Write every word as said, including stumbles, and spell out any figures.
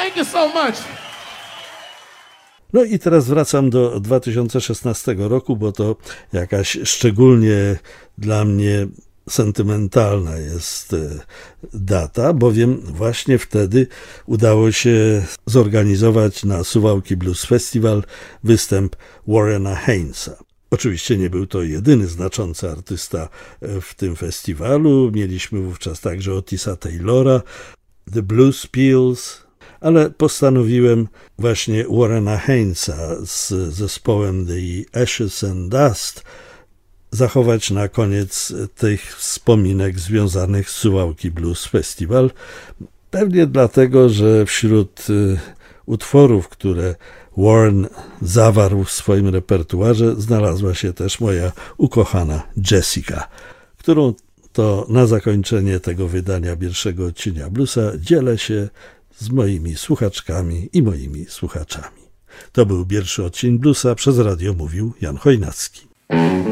Thank you so much. No i teraz wracam do dwa tysiące szesnastego roku, bo to jakaś szczególnie dla mnie sentymentalna jest data, bowiem właśnie wtedy udało się zorganizować na Suwałki Blues Festival występ Warrena Haynes'a. Oczywiście nie był to jedyny znaczący artysta w tym festiwalu. Mieliśmy wówczas także Otisa Taylora, The Blues Peels, ale postanowiłem właśnie Warrena Haynes'a z zespołem The Ashes and Dust zachować na koniec tych wspominek związanych z Suwałki Blues Festival. Pewnie dlatego, że wśród utworów, które Warren zawarł w swoim repertuarze, znalazła się też moja ukochana Jessica, którą to na zakończenie tego wydania pierwszego odcinka bluesa dzielę się z moimi słuchaczkami i moimi słuchaczami. To był pierwszy odcinek bluesa, przez radio mówił Jan Chojnacki.